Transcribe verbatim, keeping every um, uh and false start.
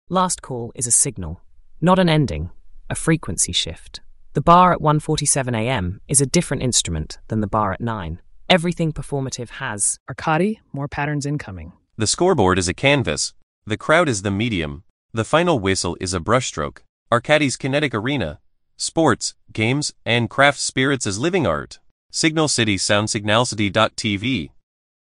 Last call is a signal, not an ending, a frequency shift. The bar at one forty-seven a m is a different instrument than the bar at nine. Everything performative has Arcadi, more patterns incoming. The scoreboard is a canvas. The crowd is the medium. The final whistle is a brushstroke. Arcadi's kinetic arena. Sports, games, and craft spirits as living art. Signal City Sound Signalcity dot T V